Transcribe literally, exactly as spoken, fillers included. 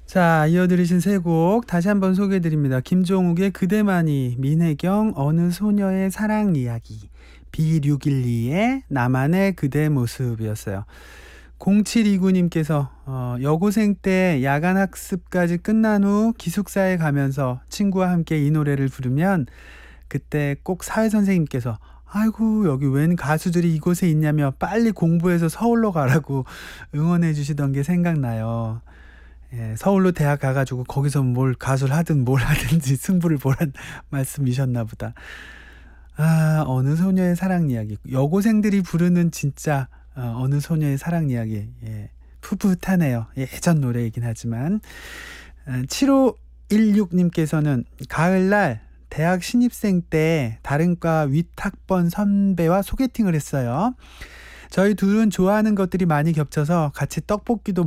자, 이어들으신 세 곡 다시 한번 소개해드립니다. 김종욱의 그대만이, 민혜경 어느 소녀의 사랑 이야기, 비육일이의 나만의 그대 모습이었어요. 공칠이구 님께서 어, 여고생 때 야간 학습까지 끝난 후 기숙사에 가면서 친구와 함께 이 노래를 부르면 그때 꼭 사회선생님께서 아이고 여기 웬 가수들이 이곳에 있냐며 빨리 공부해서 서울로 가라고 응원해 주시던 게 생각나요. 예, 서울로 대학 가가지고 거기서 뭘 가수를 하든 뭘 하든지 승부를 보란 말씀이셨나 보다. 아, 어느 소녀의 사랑 이야기. 여고생들이 부르는 진짜 어, 어느 소녀의 사랑 이야기. 예, 풋풋하네요. 예전 노래이긴 하지만. 어, 칠오일육 님께서는 가을날 대학 신입생 때 다른 과 윗학번 선배와 소개팅을 했어요. 저희 둘은 좋아하는 것들이 많이 겹쳐서 같이 떡볶이도